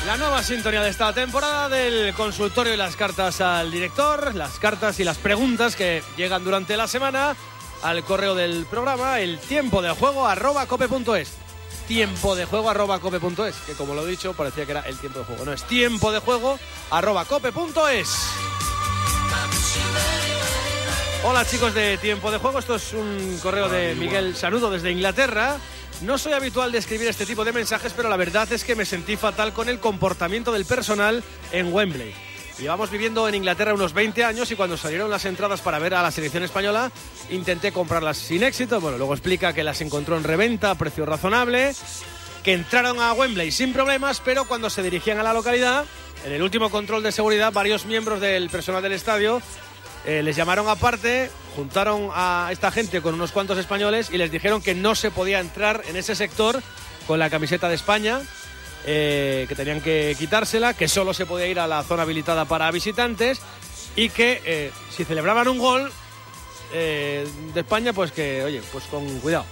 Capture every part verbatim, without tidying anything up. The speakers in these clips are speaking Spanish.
La nueva sintonía de esta temporada del consultorio y las cartas al director, las cartas y las preguntas que llegan durante la semana al correo del programa, el tiempo de juego arroba cope punto es. Tiempo de juego arroba cope punto es, que como lo he dicho parecía que era el tiempo de juego. No, es tiempo de juego arroba cope punto es. Hola chicos de Tiempo de Juego, esto es un correo de Miguel Sanudo desde Inglaterra. No soy habitual de escribir este tipo de mensajes, pero la verdad es que me sentí fatal con el comportamiento del personal en Wembley. Llevamos viviendo en Inglaterra unos veinte años y cuando salieron las entradas para ver a la selección española intenté comprarlas sin éxito. Bueno, luego explica que las encontró en reventa a precio razonable, que entraron a Wembley sin problemas, pero cuando se dirigían a la localidad, en el último control de seguridad, varios miembros del personal del estadio Eh, les llamaron aparte, juntaron a esta gente con unos cuantos españoles y les dijeron que no se podía entrar en ese sector con la camiseta de España, eh, que tenían que quitársela, que solo se podía ir a la zona habilitada para visitantes y que eh, si celebraban un gol eh, de España, pues que, oye, pues con cuidado.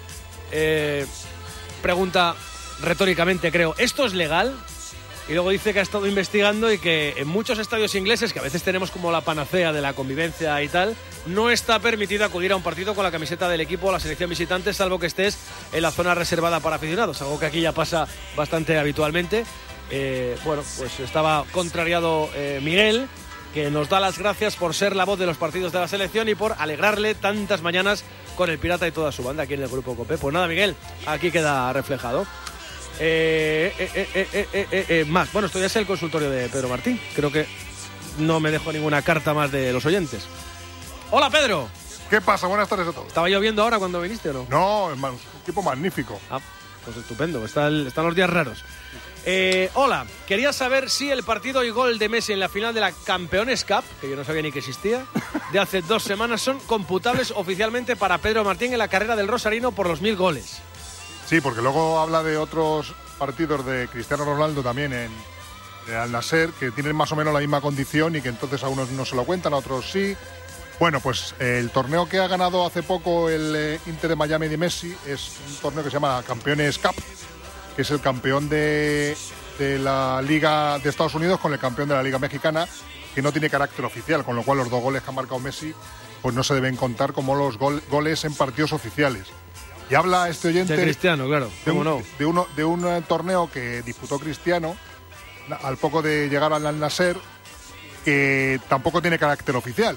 Eh, pregunta retóricamente, creo, ¿esto es legal? Y luego dice que ha estado investigando y que en muchos estadios ingleses, que a veces tenemos como la panacea de la convivencia y tal, no está permitido acudir a un partido con la camiseta del equipo o la selección visitante, salvo que estés en la zona reservada para aficionados, algo que aquí ya pasa bastante habitualmente. Eh, bueno, pues estaba contrariado eh, Miguel, que nos da las gracias por ser la voz de los partidos de la selección y por alegrarle tantas mañanas con el Pirata y toda su banda aquí en el Grupo Cope. Pues nada, Miguel, aquí queda reflejado. Eh, eh, eh, eh, eh, eh, eh, más, bueno, esto ya es el consultorio de Pedro Martín. Creo que no me dejo ninguna carta más de los oyentes. Hola, Pedro. ¿Qué pasa? Buenas tardes a todos. ¿Estaba lloviendo ahora cuando viniste o no? No, es un tipo magnífico. Ah, pues estupendo, está el, están los días raros. Eh, hola, quería saber si el partido y gol de Messi en la final de la Campeones Cup, que yo no sabía ni que existía, de hace dos semanas, son computables oficialmente para Pedro Martín en la carrera del Rosarino por los mil goles. Sí, porque luego habla de otros partidos de Cristiano Ronaldo también en, en Al-Nassr, que tienen más o menos la misma condición y que entonces a unos no se lo cuentan, a otros sí. Bueno, pues eh, el torneo que ha ganado hace poco el eh, Inter de Miami de Messi es un torneo que se llama Campeones Cup, que es el campeón de, de la Liga de Estados Unidos con el campeón de la Liga Mexicana, que no tiene carácter oficial, con lo cual los dos goles que ha marcado Messi pues no se deben contar como los gol, goles en partidos oficiales. Y habla este oyente de Cristiano, claro, de un, no? de, uno, de un uh, torneo que disputó Cristiano al poco de llegar al Al-Nassr, que tampoco tiene carácter oficial.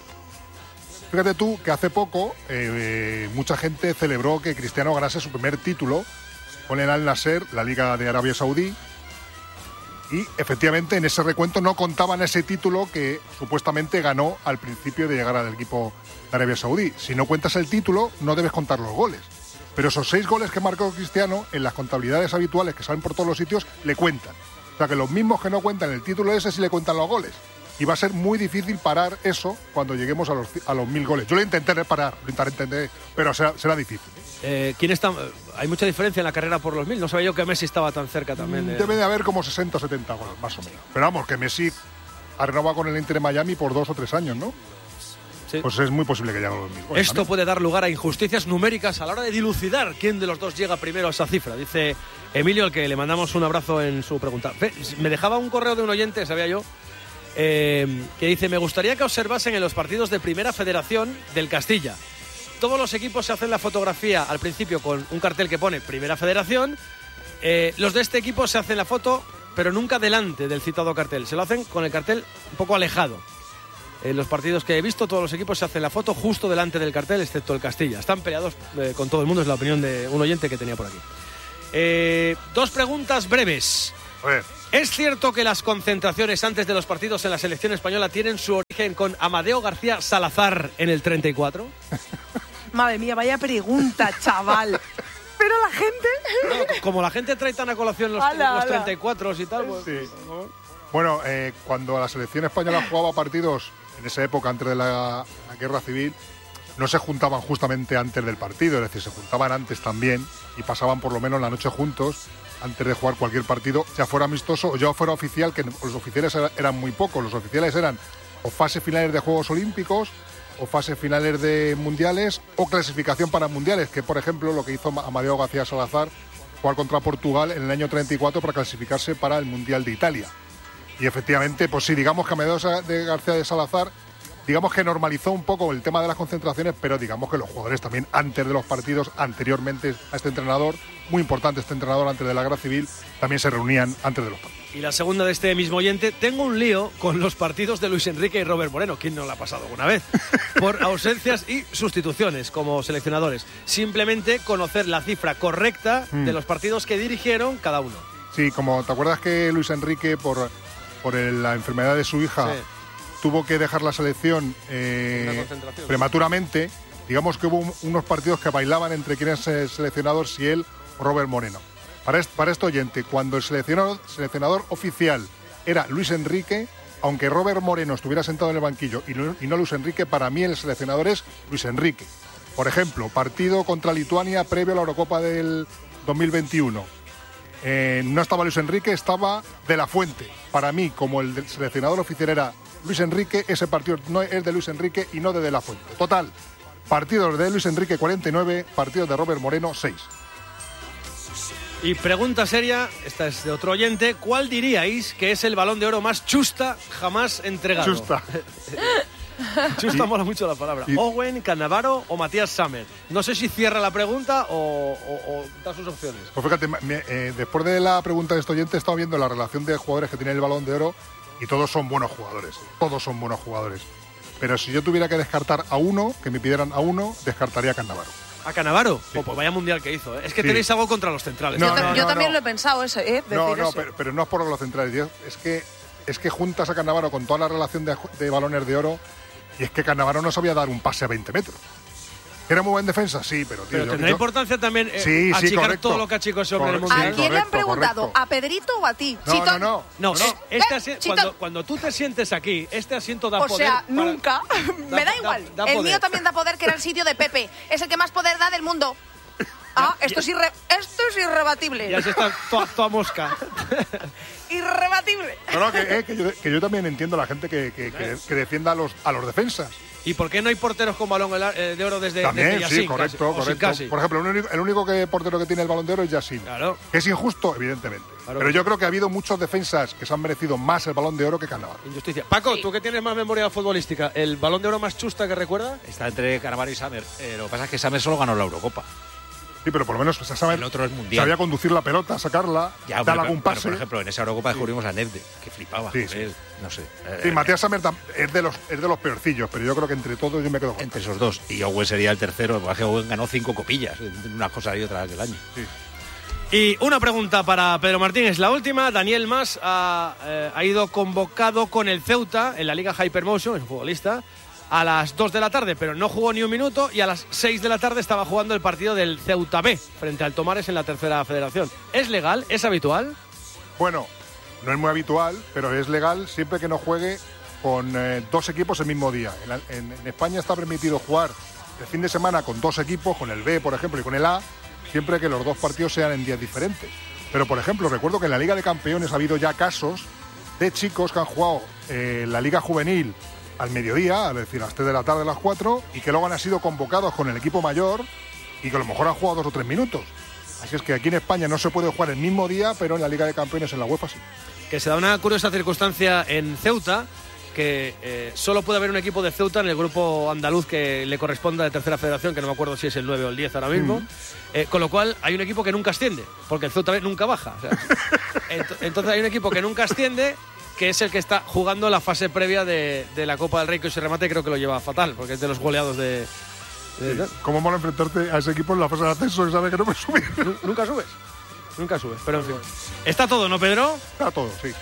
Fíjate tú que hace poco eh, eh, mucha gente celebró que Cristiano ganase su primer título con el Al-Nassr, la Liga de Arabia Saudí, y efectivamente en ese recuento no contaban ese título que supuestamente ganó al principio de llegar al equipo de Arabia Saudí. Si no cuentas el título, no debes contar los goles. Pero esos seis goles que marcó Cristiano, en las contabilidades habituales que salen por todos los sitios, le cuentan. O sea que los mismos que no cuentan el título ese sí le cuentan los goles. Y va a ser muy difícil parar eso cuando lleguemos a los, a los mil goles. Yo lo intentaré parar, lo intentaré entender, pero será, será difícil. Eh, ¿quién está? Hay mucha diferencia en la carrera por los mil. No sabía yo que Messi estaba tan cerca también. De... Debe de haber como sesenta o setenta goles, más o menos. Pero vamos, que Messi ha renovado con el Inter de Miami por dos o tres años, ¿no? Sí. Pues es muy posible que llegue a los mil goles. Esto también puede dar lugar a injusticias numéricas a la hora de dilucidar quién de los dos llega primero a esa cifra, dice Emilio, al que le mandamos un abrazo en su pregunta. Me dejaba un correo de un oyente, sabía yo, eh, que dice: me gustaría que observasen en los partidos de Primera Federación del Castilla. Todos los equipos se hacen la fotografía al principio con un cartel que pone Primera Federación. Eh, los de este equipo se hacen la foto, pero nunca delante del citado cartel. Se lo hacen con el cartel un poco alejado. En los partidos que he visto, todos los equipos se hacen la foto justo delante del cartel, excepto el Castilla. Están peleados eh, con todo el mundo, es la opinión de un oyente que tenía por aquí. Eh, dos preguntas breves. A ver. ¿Es cierto que las concentraciones antes de los partidos en la selección española tienen su origen con Amadeo García Salazar en el treinta y cuatro? Madre mía, vaya pregunta, chaval. Pero la gente... No, como la gente trae tan a colación los, ala, los ala. treinta y cuatro y tal, pues... Sí. Bueno, eh, cuando la selección española jugaba partidos en esa época, antes de la, la guerra civil, no se juntaban justamente antes del partido, es decir, se juntaban antes también y pasaban por lo menos la noche juntos antes de jugar cualquier partido, ya fuera amistoso o ya fuera oficial, que los oficiales eran muy pocos. Los oficiales eran o fases finales de Juegos Olímpicos, o fases finales de mundiales, o clasificación para mundiales, que por ejemplo lo que hizo Amadeo García Salazar jugar contra Portugal en el año treinta y cuatro para clasificarse para el Mundial de Italia. Y efectivamente, pues sí, digamos que Amadeo de García de Salazar, digamos que normalizó un poco el tema de las concentraciones, pero digamos que los jugadores también antes de los partidos, anteriormente a este entrenador, muy importante este entrenador antes de la guerra civil, también se reunían antes de los partidos. Y la segunda de este mismo oyente: tengo un lío con los partidos de Luis Enrique y Robert Moreno. ¿Quién no lo ha pasado alguna vez? Por ausencias y sustituciones como seleccionadores. Simplemente conocer la cifra correcta mm. de los partidos que dirigieron cada uno. Sí, como te acuerdas que Luis Enrique, por, por el, la enfermedad de su hija, sí. tuvo que dejar la selección eh, prematuramente. Digamos que hubo un, unos partidos que bailaban entre quién es el seleccionador, si él o Robert Moreno. Para este, para este oyente, cuando el seleccionador, seleccionador oficial era Luis Enrique, aunque Robert Moreno estuviera sentado en el banquillo y no, y no Luis Enrique, para mí el seleccionador es Luis Enrique. Por ejemplo, partido contra Lituania previo a la Eurocopa del dos mil veintiuno. Eh, no estaba Luis Enrique, estaba De La Fuente. Para mí, como el seleccionador oficial era Luis Enrique, ese partido no es de Luis Enrique y no de De La Fuente. Total, partidos de Luis Enrique cuarenta y nueve, partidos de Robert Moreno seis. Y pregunta seria, esta es de otro oyente: ¿cuál diríais que es el Balón de Oro más chusta jamás entregado? Chusta. Chusta mola mucho la palabra. Y... Owen, Cannavaro o Matías Sammer. No sé si cierra la pregunta o, o, o da sus opciones. Pues fíjate, me, eh, después de la pregunta de este oyente he estado viendo la relación de jugadores que tienen el Balón de Oro y todos son buenos jugadores. Todos son buenos jugadores. Pero si yo tuviera que descartar a uno, que me pidieran a uno, descartaría a Cannavaro. ¿A Cannavaro? Sí. Oh, pues vaya mundial que hizo, ¿eh? Es que sí. tenéis algo contra los centrales. No, yo, no, no, yo no, también no. lo he pensado, eso, ¿eh? Decir no, no, eso. pero, pero no es por los centrales. Es que, es que juntas a Cannavaro con toda la relación de, de balones de oro, y es que Cannavaro no sabía dar un pase a veinte metros. ¿Era muy buen defensa? Sí, pero... Tío, pero yo, tendrá yo... importancia también eh, sí, sí, achicar correcto. todo lo que achicó ese hombre en el Correcto. mundial. ¿A quién correcto, le han preguntado? correcto. ¿A Pedrito o a ti? No, Chito, no, no. No, no. este eh, asi- Chito. cuando, cuando tú te sientes aquí, este asiento da O poder. sea, para- nunca. da- Me da da- igual. da el poder. mío también da poder, que era el sitio de Pepe. Es el que más poder da del mundo. Ah, esto es, irre esto es irrebatible. Ya se está toda, toda mosca. Irrebatible. No, no, que, eh, que, yo, que yo también entiendo a la gente que, que, que, que defienda a los, a los defensas. ¿Y por qué no hay porteros con balón de oro desde, También, desde Yassin, sí, correcto, casi? O sin correcto. casi? Por ejemplo, el único, el único que, portero que tiene el Balón de Oro es Yassin. Claro. Que es injusto, evidentemente. Claro. Pero yo creo que ha habido muchos defensas que se han merecido más el Balón de Oro que Cannavaro. Injusticia. Paco, Sí. tú que tienes más memoria futbolística, ¿el balón de oro más chusta que recuerda? Está entre Cannavaro y Sammer. Eh, lo que pasa es que Sammer solo ganó la Eurocopa. Sí, pero por lo menos se sabe, El otro es mundial. sabía conducir la pelota, sacarla, Ya, dar pero, algún pero, pase. por ejemplo, en esa Eurocopa descubrimos a Nedved, que flipaba Sí, con sí. él. No sé. Sí, Eh, Matías Sammer tam- es de los es de los peorcillos, pero yo creo que entre todos yo me quedo con Entre esos dos. Y Owen sería el tercero. Porque Owen ganó cinco copillas. Una cosa y otra aquel año. sí. Y una pregunta para Pedro Martín, es la última. Daniel Mas ha, eh, ha ido convocado con el Ceuta en la Liga Hypermotion, es un futbolista, a las dos de la tarde, pero no jugó ni un minuto, y a las seis de la tarde estaba jugando el partido del Ceuta B frente al Tomares en la tercera federación. ¿Es legal? ¿Es habitual? Bueno, no es muy habitual, pero es legal siempre que no juegue con eh, dos equipos el mismo día. En, la- en- en España está permitido jugar el fin de semana con dos equipos, con el B, por ejemplo, y con el A, siempre que los dos partidos sean en días diferentes. Pero, por ejemplo, recuerdo que en la Liga de Campeones ha habido ya casos de chicos que han jugado eh, la Liga Juvenil al mediodía, es decir, a las tres de la tarde, a las cuatro, y que luego han sido convocados con el equipo mayor y que a lo mejor han jugado dos o tres minutos. Así es que aquí en España no se puede jugar el mismo día, pero en la Liga de Campeones, en la UEFA sí. Que se da una curiosa circunstancia en Ceuta, que eh, solo puede haber un equipo de Ceuta en el grupo andaluz que le corresponda de tercera federación, que no me acuerdo si es el nueve o el diez ahora mismo, mm. eh, con lo cual hay un equipo que nunca asciende, porque el Ceuta B nunca baja. O sea, ent entonces hay un equipo que nunca asciende, que es el que está jugando la fase previa de, de la Copa del Rey, que ese remate creo que lo lleva fatal, porque es de los goleados de... de Sí. ¿Cómo mola enfrentarte a ese equipo en la fase de ascenso que sabe que no puede subir? Nunca subes, nunca subes, pero en fin. Está todo, ¿no, Pedro? Está todo, sí.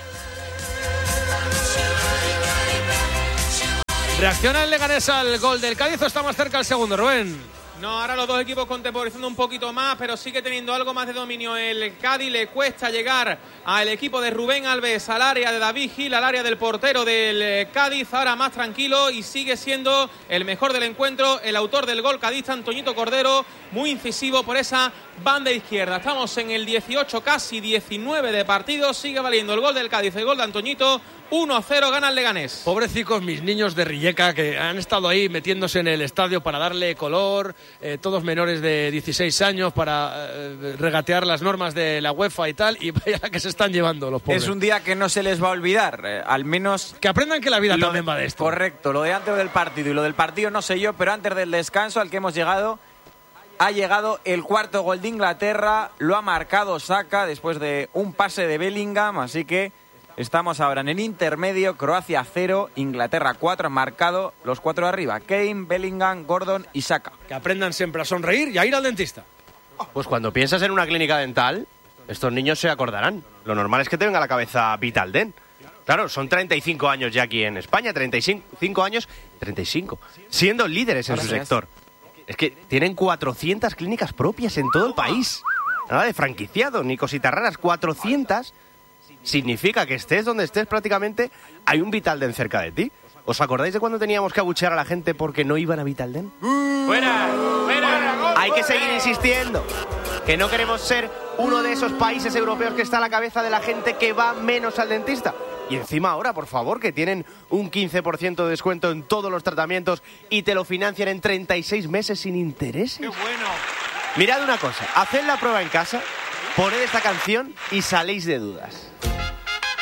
¿Reacciona el Leganés al gol del Cádiz o está más cerca el segundo, Rubén? No, ahora los dos equipos contemporizando un poquito más, pero sigue teniendo algo más de dominio el Cádiz. Le cuesta llegar al equipo de Rubén Alves, al área de David Gil, al área del portero del Cádiz. Ahora más tranquilo y sigue siendo el mejor del encuentro, el autor del gol cadista, Antoñito Cordero, muy incisivo por esa banda izquierda. Estamos en el dieciocho, casi diecinueve de partido. Sigue valiendo el gol del Cádiz, el gol de Antoñito. uno a cero gana el Leganés. Pobrecicos mis niños de Rijeka que han estado ahí metiéndose en el estadio para darle color, eh, todos menores de dieciséis años para eh, regatear las normas de la UEFA y tal, y vaya que se están llevando los pobres. Es un día que no se les va a olvidar, eh, al menos... Que aprendan que la vida lo, también va de esto. Correcto, lo de antes del partido y lo del partido no sé yo, pero antes del descanso al que hemos llegado... Ha llegado el cuarto gol de Inglaterra, lo ha marcado Saka después de un pase de Bellingham, así que estamos ahora en el intermedio, Croacia cero, Inglaterra cuatro, han marcado los cuatro de arriba, Kane, Bellingham, Gordon y Saka. Que aprendan siempre a sonreír y a ir al dentista. Pues cuando piensas en una clínica dental, estos niños se acordarán. Lo normal es que te venga a la cabeza Vitaldent. Claro, son treinta y cinco años ya aquí en España, treinta y cinco años, treinta y cinco, siendo líderes en su sector. Es que tienen cuatrocientas clínicas propias en todo el país. Nada de franquiciados ni cositas raras. cuatrocientas significa que estés donde estés prácticamente hay un Vitaldent cerca de ti. ¿Os acordáis de cuando teníamos que abuchear a la gente porque no iban a Vitaldent? ¡Fuera! ¡Fuera! Hay que seguir insistiendo. Que no queremos ser uno de esos países europeos que está a la cabeza de la gente que va menos al dentista. Y encima ahora, por favor, que tienen un quince por ciento de descuento en todos los tratamientos y te lo financian en treinta y seis meses sin intereses. ¡Qué bueno! Mirad una cosa, haced la prueba en casa, poned esta canción y saléis de dudas.